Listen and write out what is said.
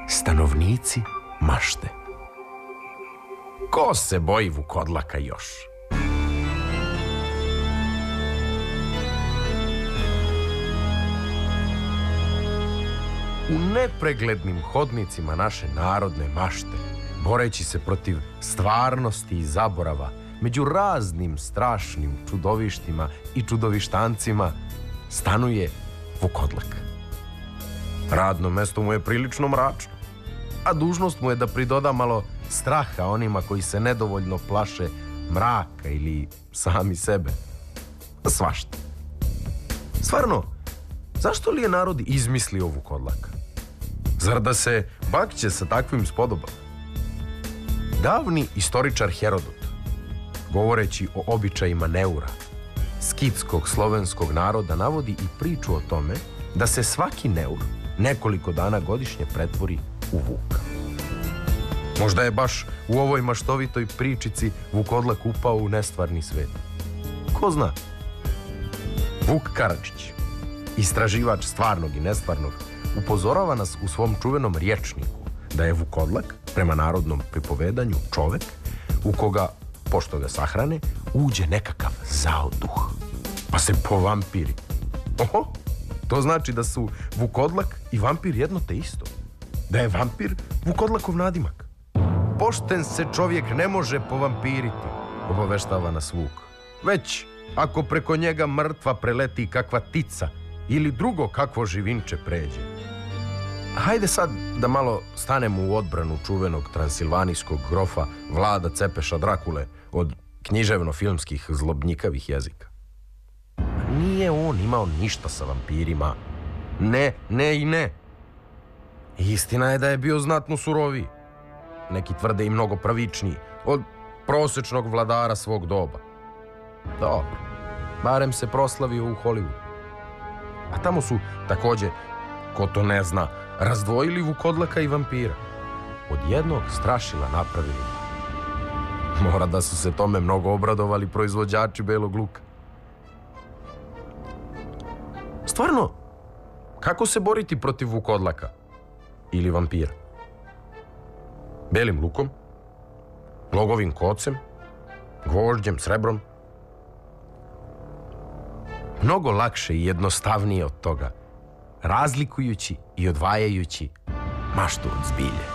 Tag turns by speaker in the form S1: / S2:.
S1: Stanovnici mašte. Ko se boji vukodlaka još? U nepreglednim hodnicima naše narodne mašte, boreći se protiv stvarnosti i zaborava, među raznim strašnim čudovištima i čudovištancima, stanuje vukodlak. Radno mesto mu je prilično mračno, a dužnost mu je da pridoda malo straha onima koji se nedovoljno plaše mraka ili sami sebe. Svašta. Stvarno, zašto li je narod izmislio vukodlaka? Zar da se bakće sa takvim spodobama? Davni istoričar Herodot, govoreći o običajima Neura, skitskog slovenskog naroda, navodi i priču o tome da se svaki Neur nekoliko dana godišnje pretvori u vuka. Možda je baš u ovoj maštovitoj pričici vukodlak upao u nestvarni svet. Ko zna? Vuk Karadžić, istraživač stvarnog i nestvarnog, upozorava nas u svom čuvenom rječniku da je vukodlak, prema narodnom pripovedanju, čovek u koga, pošto ga sahrane, uđe nekakav zao duh, pa se povampiri. Oho, to znači da su vukodlak i vampir jedno te isto. Da je vampir vukodlakov nadimak. Pošten se čovjek ne može povampiriti, obaveštava nas Vuk. Već ako preko njega mrtva preleti kakva tica ili drugo kakvo živinče pređe. Hajde sad da malo stanemo u odbranu čuvenog transilvanijskog grofa Vlada Cepeša Drakule od književno-filmskih zlobnjikavih jezika. Nije on imao ništa sa vampirima. Ne, ne i ne. Istina je da je bio znatno suroviji. Neki tvrde i mnogo pravičniji od prosečnog vladara svog doba. Dobro, barem se proslavio u Hollywoodu. A tamo su takođe, ko to ne zna, razdvojili vukodlaka i vampira. Od jednog strašila napravili. Mora da su se tome mnogo obradovali proizvođači belog luka. Stvarno, kako se boriti protiv vukodlaka ili vampira? Belim lukom, logovim kocem, gvožđem, srebrom? Mnogo lakše i jednostavnije od toga, razlikujući i odvajajući maštu od zbilje.